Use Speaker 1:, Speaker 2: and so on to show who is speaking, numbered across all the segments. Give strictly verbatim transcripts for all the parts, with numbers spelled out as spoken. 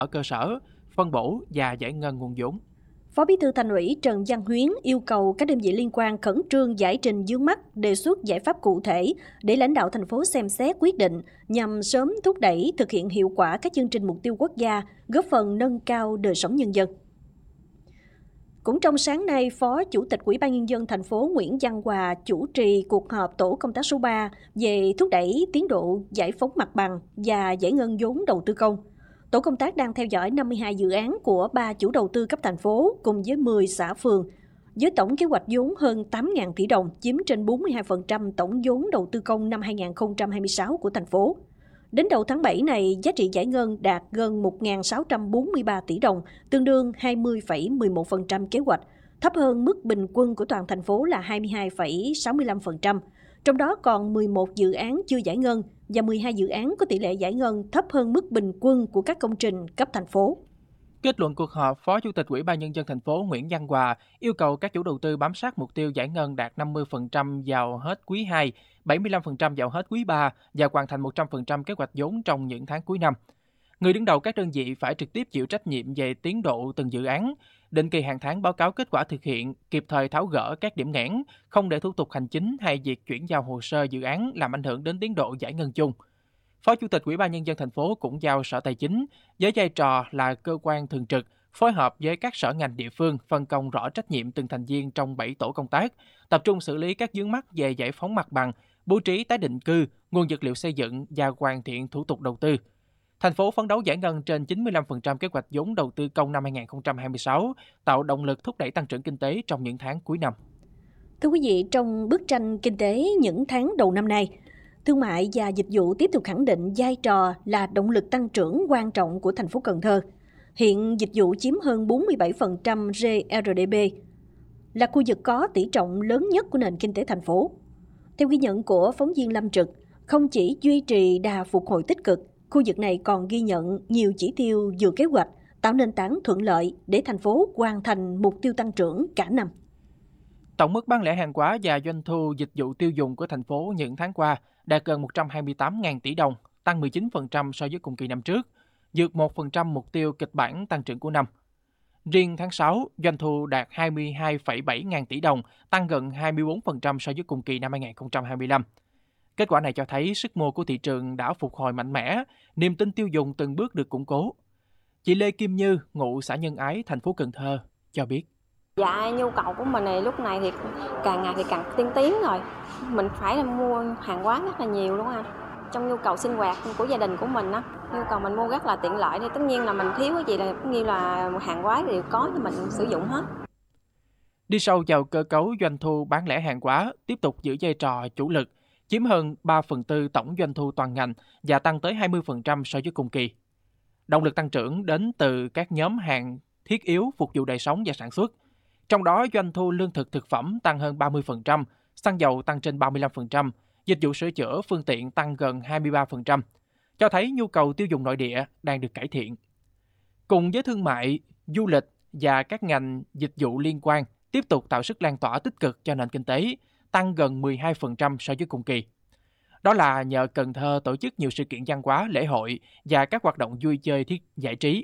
Speaker 1: ở cơ sở, phân bổ và giải ngân nguồn vốn.
Speaker 2: Phó Bí thư Thành ủy Trần Văn Huyến yêu cầu các đơn vị liên quan khẩn trương giải trình vướng mắc, đề xuất giải pháp cụ thể để lãnh đạo thành phố xem xét quyết định nhằm sớm thúc đẩy thực hiện hiệu quả các chương trình mục tiêu quốc gia, góp phần nâng cao đời sống nhân dân. Cũng trong sáng nay, Phó Chủ tịch Ủy ban Nhân dân thành phố Nguyễn Văn Hòa chủ trì cuộc họp tổ công tác số ba về thúc đẩy tiến độ giải phóng mặt bằng và giải ngân vốn đầu tư công. Tổ công tác đang theo dõi năm mươi hai dự án của ba chủ đầu tư cấp thành phố cùng với mười xã phường, với tổng kế hoạch vốn hơn tám nghìn tỷ đồng, chiếm trên bốn mươi hai phần trăm tổng vốn đầu tư công năm hai nghìn không trăm hai mươi sáu của thành phố. Đến đầu tháng bảy này, giá trị giải ngân đạt gần một nghìn sáu trăm bốn mươi ba tỷ đồng, tương đương hai mươi phẩy mười một phần trăm kế hoạch, thấp hơn mức bình quân của toàn thành phố là hai mươi hai phẩy sáu mươi lăm phần trăm. Trong đó còn mười một dự án chưa giải ngân và mười hai dự án có tỷ lệ giải ngân thấp hơn mức bình quân của các công trình cấp thành phố.
Speaker 1: Kết luận cuộc họp, Phó Chủ tịch Ủy ban Nhân dân thành phố Nguyễn Văn Hòa yêu cầu các chủ đầu tư bám sát mục tiêu giải ngân đạt năm mươi phần trăm vào hết quý hai, bảy mươi lăm phần trăm vào hết quý ba và hoàn thành một trăm phần trăm kế hoạch vốn trong những tháng cuối năm. Người đứng đầu các đơn vị phải trực tiếp chịu trách nhiệm về tiến độ từng dự án, định kỳ hàng tháng báo cáo kết quả thực hiện, kịp thời tháo gỡ các điểm nghẽn, không để thủ tục hành chính hay việc chuyển giao hồ sơ dự án làm ảnh hưởng đến tiến độ giải ngân chung. Phó Chủ tịch Ủy ban Nhân dân thành phố cũng giao Sở Tài chính với vai trò là cơ quan thường trực phối hợp với các sở ngành địa phương phân công rõ trách nhiệm từng thành viên trong bảy tổ công tác, tập trung xử lý các vướng mắc về giải phóng mặt bằng, bố trí tái định cư, nguồn vật liệu xây dựng và hoàn thiện thủ tục đầu tư. Thành phố phấn đấu giải ngân trên chín mươi lăm phần trăm kế hoạch vốn đầu tư công năm hai nghìn không trăm hai mươi sáu, tạo động lực thúc đẩy tăng trưởng kinh tế trong những tháng cuối năm.
Speaker 2: Thưa quý vị, trong bức tranh kinh tế những tháng đầu năm nay, thương mại và dịch vụ tiếp tục khẳng định vai trò là động lực tăng trưởng quan trọng của thành phố Cần Thơ. Hiện dịch vụ chiếm hơn bốn mươi bảy phần trăm giê rờ đê pê, là khu vực có tỷ trọng lớn nhất của nền kinh tế thành phố. Theo ghi nhận của phóng viên Lâm Trực, không chỉ duy trì đà phục hồi tích cực, khu vực này còn ghi nhận nhiều chỉ tiêu vừa kế hoạch, tạo nền tảng thuận lợi để thành phố hoàn thành mục tiêu tăng trưởng cả năm.
Speaker 1: Tổng mức bán lẻ hàng hóa và doanh thu dịch vụ tiêu dùng của thành phố những tháng qua đạt gần một trăm hai mươi tám nghìn tỷ đồng, tăng mười chín phần trăm so với cùng kỳ năm trước, vượt một phần trăm mục tiêu kịch bản tăng trưởng của năm. Riêng tháng sáu, doanh thu đạt hai mươi hai phẩy bảy ngàn tỷ đồng, tăng gần hai mươi bốn phần trăm so với cùng kỳ năm hai nghìn không trăm hai mươi lăm. Kết quả này cho thấy sức mua của thị trường đã phục hồi mạnh mẽ, niềm tin tiêu dùng từng bước được củng cố. Chị Lê Kim Như, ngụ xã Nhân Ái, thành phố Cần Thơ, cho biết.
Speaker 3: Dạ, nhu cầu của mình này lúc này thì càng ngày thì càng tiên tiến rồi. Mình phải là mua hàng hóa rất là nhiều luôn anh. Trong nhu cầu sinh hoạt của gia đình của mình á, nhu cầu mình mua rất là tiện lợi, thì tất nhiên là mình thiếu cái gì là tất nhiên là hàng hóa đều có cho mình sử dụng hết.
Speaker 1: Đi sâu vào cơ cấu doanh thu bán lẻ hàng hóa, tiếp tục giữ vai trò chủ lực, chiếm hơn ba phần tư tổng doanh thu toàn ngành và tăng tới hai mươi phần trăm so với cùng kỳ. Động lực tăng trưởng đến từ các nhóm hàng thiết yếu phục vụ đời sống và sản xuất. Trong đó, doanh thu lương thực thực phẩm tăng hơn ba mươi phần trăm, xăng dầu tăng trên ba mươi lăm phần trăm, dịch vụ sửa chữa phương tiện tăng gần hai mươi ba phần trăm, cho thấy nhu cầu tiêu dùng nội địa đang được cải thiện. Cùng với thương mại, du lịch và các ngành dịch vụ liên quan tiếp tục tạo sức lan tỏa tích cực cho nền kinh tế, tăng gần mười hai phần trăm so với cùng kỳ. Đó là nhờ Cần Thơ tổ chức nhiều sự kiện văn hóa, lễ hội và các hoạt động vui chơi thiết giải trí.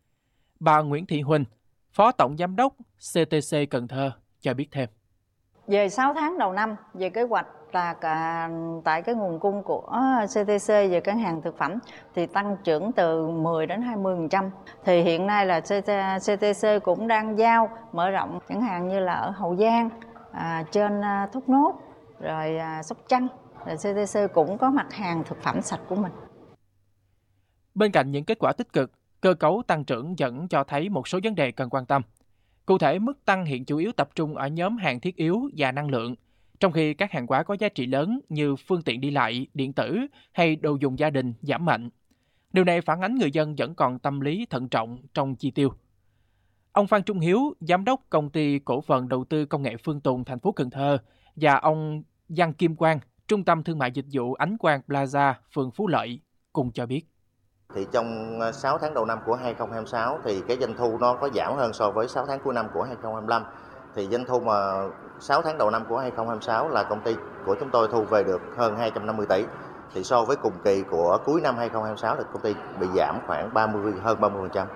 Speaker 1: Bà Nguyễn Thị Huỳnh, Phó Tổng Giám đốc xê tê xê Cần Thơ cho biết thêm.
Speaker 4: Về sáu tháng đầu năm, về kế hoạch là cả, tại cái nguồn cung của xê tê xê về các hàng thực phẩm thì tăng trưởng từ mười đến hai mươi phần trăm. Thì hiện nay là xê tê xê cũng đang giao mở rộng, chẳng hạn như là ở Hậu Giang, à, trên Thốt Nốt, rồi à, Sóc Trăng. Rồi xê tê xê cũng có mặt hàng thực phẩm sạch của mình.
Speaker 1: Bên cạnh những kết quả tích cực, cơ cấu tăng trưởng vẫn cho thấy một số vấn đề cần quan tâm. Cụ thể, mức tăng hiện chủ yếu tập trung ở nhóm hàng thiết yếu và năng lượng, trong khi các hàng hóa có giá trị lớn như phương tiện đi lại, điện tử hay đồ dùng gia đình giảm mạnh. Điều này phản ánh người dân vẫn còn tâm lý thận trọng trong chi tiêu. Ông Phan Trung Hiếu, Giám đốc Công ty Cổ phần Đầu tư Công nghệ Phương Tùng, thành phố Cần Thơ, và ông Văn Kim Quang, Trung tâm Thương mại Dịch vụ Ánh Quang Plaza, phường Phú Lợi, cùng cho biết.
Speaker 5: Thì trong sáu tháng đầu năm của hai nghìn không trăm hai mươi sáu thì cái doanh thu nó có giảm hơn so với sáu tháng cuối năm của hai nghìn không trăm hai mươi lăm. Thì doanh thu mà sáu tháng đầu năm của hai nghìn không trăm hai mươi sáu là công ty của chúng tôi thu về được hơn hai trăm năm mươi tỷ. Thì so với cùng kỳ của cuối năm hai không hai sáu thì công ty bị giảm khoảng ba mươi hơn ba mươi phần trăm.